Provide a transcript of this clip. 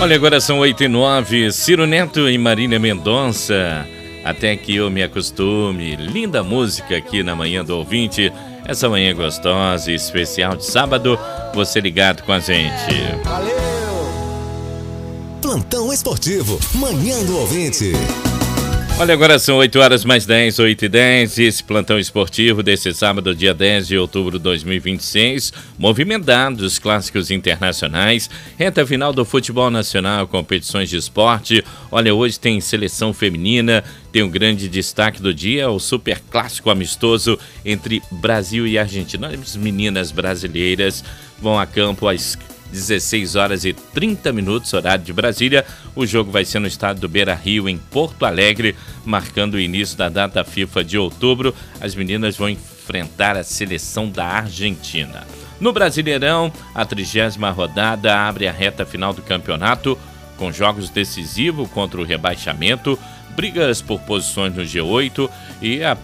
Olha, agora são 8h09, Ciro Neto e Marília Mendonça. Até que eu me acostume. Linda música aqui na Manhã do Ouvinte. Essa manhã gostosa e especial de sábado. Você ligado com a gente. Valeu! Plantão Esportivo, Manhã do Ouvinte. Olha, agora são 8h mais 10, 8h10. Esse plantão esportivo desse sábado, dia 10 de outubro de 2026. Movimentado os clássicos internacionais. Reta final do futebol nacional, competições de esporte. Olha, hoje tem seleção feminina. Tem um grande destaque do dia, o super clássico amistoso entre Brasil e Argentina. As meninas brasileiras vão a campo às 16h30, horário de Brasília. O jogo vai ser no estádio do Beira-Rio, em Porto Alegre, marcando o início da data FIFA de outubro. As meninas vão enfrentar a seleção da Argentina. No Brasileirão, a 30ª rodada abre a reta final do campeonato, com jogos decisivos contra o rebaixamento, brigas por posições no G8 e a